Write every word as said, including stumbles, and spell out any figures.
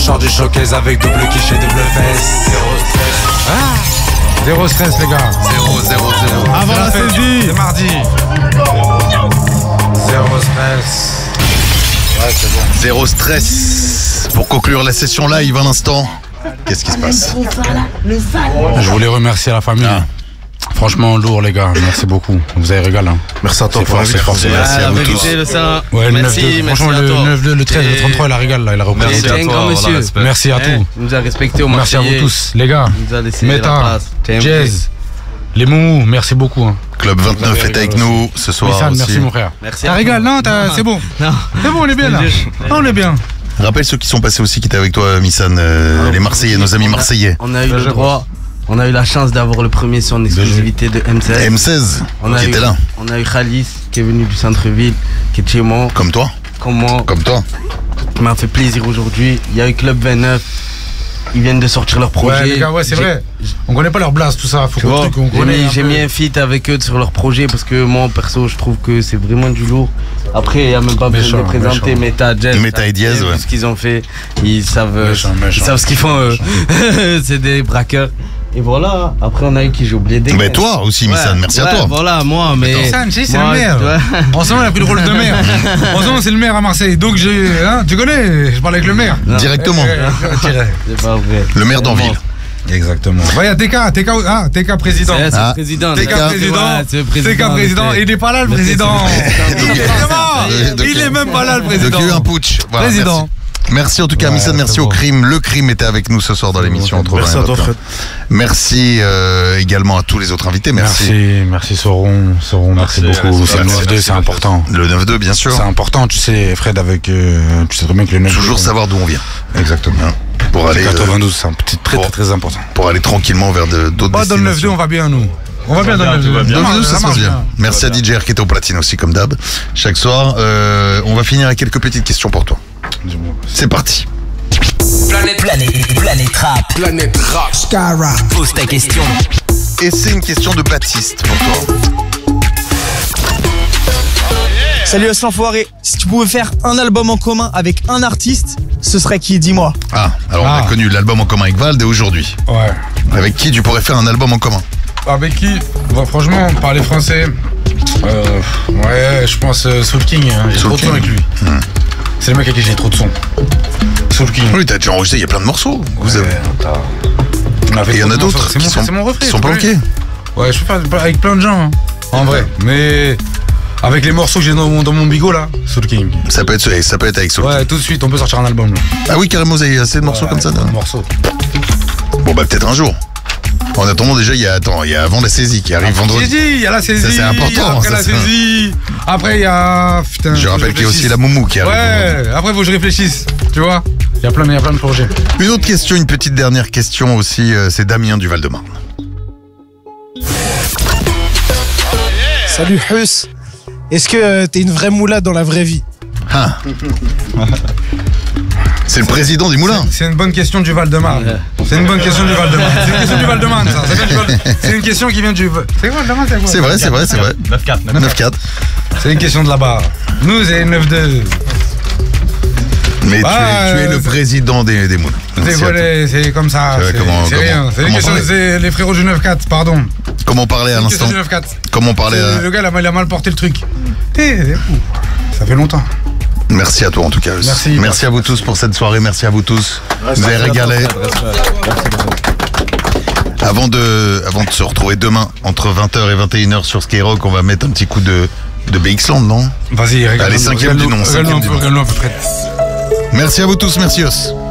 sors du showcase avec double quiche et double fesse. Zéro stress. Ah, zéro stress les gars. Zéro, zéro, zéro. Avant la saisie. C'est mardi. Zéro stress. Ouais, c'est bon. Zéro stress. Pour conclure la session live à l'instant, qu'est-ce qui se passe? Je voulais remercier la famille. Ah. Franchement lourd les gars, merci beaucoup. Vous avez régalé. Hein. Merci à toi pour la fort. Merci à vous tous. Ouais, le neuf deux, franchement le neuf deux, le treize, le trente-trois, il a régalé là, il a repris. Merci à toi, monsieur. Merci à tous. Il nous a respecté au Merci à vous tous, les gars. Il nous a laissé Meta, Jazz, les Moumous, merci beaucoup. Hein. Club vingt-neuf est avec nous ce soir. Missan, aussi. Merci mon frère. Merci. T'as régalé, non, c'est bon. C'est bon, on est bien là. On est bien. Rappelle ceux qui sont passés aussi qui étaient avec toi, Missan, euh, les Marseillais, nos amis Marseillais. On a eu le droit. On a eu la chance d'avoir le premier sur en exclusivité de M seize. M seize, on a qui eu, était là. On a eu Khalis qui est venu du centre-ville, qui est chez moi. Comme toi. Comme moi. Comme toi. Qui m'a fait plaisir aujourd'hui. Il y a eu Club vingt-neuf. Ils viennent de sortir leur projet. Ouais, les gars, ouais, c'est vrai. On connaît pas leur blast, tout ça. Faut qu'on truc qu'on connaît. J'ai mis un feat avec eux sur leur projet parce que moi, perso, je trouve que c'est vraiment du lourd. Après, il n'y a même pas besoin de présenter Meta, Jazz. Meta et Diaz, ouais. Ce qu'ils ont fait, ils savent, méchant, méchant, ils savent ce qu'ils font. Euh, c'est des braqueurs. Et voilà, après on a eu qui j'ai oublié des. Mais toi aussi, Missan, ouais, merci ouais, à toi. Voilà, moi, mais. Missan, c'est le maire. En ce moment, il a pris le rôle de maire. En ce moment, c'est le maire à Marseille. Donc, j'ai, hein, tu connais, je parle avec le maire. Non. Directement. C'est pas vrai. Le maire d'Anville. Exactement. Il y a T K, T K, ah, T K président. C'est ah. le président. T K président. T K président. Il n'est pas là, le président. Il est même pas là, le président. Donc, il y a eu un putsch. Voilà, président. Merci. Merci en tout cas, ouais, Missan, merci au crime. Le crime était avec nous ce soir dans l'émission entre Merci à toi, Fred. Merci euh, également à tous les autres invités. Merci. Merci, merci Sauron. Sauron, merci, merci beaucoup. C'est le neuf deux, c'est important. Le neuf deux, bien sûr. C'est important, tu sais, Fred, avec. Euh, tu sais très bien que le neuf deux. Toujours savoir d'où on vient. Exactement. Pour aller. quatre-vingt-douze, c'est un petit très, très, très important. Pour aller tranquillement vers de, d'autres Pas dans le neuf deux, on va bien, nous. On va bien dans le neuf deux. Dans le neuf deux, ça se passe bien. Merci à D J R qui est au platine aussi, comme d'hab. Chaque soir, euh, on va finir avec quelques petites questions pour toi. C'est parti. Planète, planète, planète rap. Planète rap. Skyrock. Pose ta question. Et c'est une question de Baptiste pour toi. Salut à ce l'enfoiré. Si tu pouvais faire un album en commun avec un artiste, ce serait qui? Dis-moi. Ah, alors ah. on a connu l'album en commun avec Vald et aujourd'hui. Ouais. Avec qui tu pourrais faire un album en commun? Avec qui? Bon, franchement, parler français. Euh, ouais, je pense euh, Soul King. Hein. J'ai Soul trop King. de son avec lui. Hmm. C'est le mec avec qui j'ai trop de son. Soul King. Oui, t'as déjà enregistré, il y a plein de morceaux. Vous ouais, avez. Et il y en a d'autres qui sont, mon refrain, sont planqués. Ouais, je peux faire avec plein de gens, hein, en vrai. Mais avec les morceaux que j'ai dans mon, dans mon bigot là, Soul King. Ça peut être, ça peut être avec Soul King. Ouais, tout de suite, on peut sortir un album là. Ah oui, carrément, vous avez assez de morceaux ouais, comme ça. Un morceau. Bon bah peut-être un jour. En attendant, déjà, il y a, attends, il y a avant la saisie qui arrive vendredi. Saisie, il y a la saisie. Ça, c'est important. Après ça, la saisie. Après, il y a. Putain, je rappelle qu'il y a aussi la Moumou qui arrive. Ouais, après, il faut que je réfléchisse. Tu vois, il y a plein, il y a plein de projets. Une autre question, une petite dernière question aussi. Euh, c'est Damien du Val-de-Marne. Salut, Hus. Est-ce que euh, t'es une vraie moula dans la vraie vie? Ah. C'est le président des moulins. C'est une bonne question du Val-de-Marne. Ouais. C'est une bonne question du Val-de-Marne. C'est une question du Val-de-Marne, ça. C'est une question qui vient du. C'est quoi Val-de-Marne? C'est vrai, c'est vrai, c'est vrai. neuf quatre. neuf quatre. C'est une question de là-bas. Nous, c'est neuf deux. Mais bah, tu, es, tu es le président des, des moulins. C'est, c'est comme ça. C'est, comment, c'est comment, rien. C'est, une question, c'est les frérots du neuf quatre, pardon. Comment parler à l'instant? Comment parler à... Le gars, là, il a mal porté le truc. Ça fait longtemps. Merci à toi en tout cas. Merci. Merci à vous tous pour cette soirée. Merci à vous tous. Merci. Vous avez régalé. Avant de, avant de se retrouver demain entre vingt heures et vingt et une heures sur Skyrock, on va mettre un petit coup de, de B X Land, non? Vas-y, régale-nous. Allez, cinquième du nom. Cinquième du nom. Merci à vous tous. Merci Os.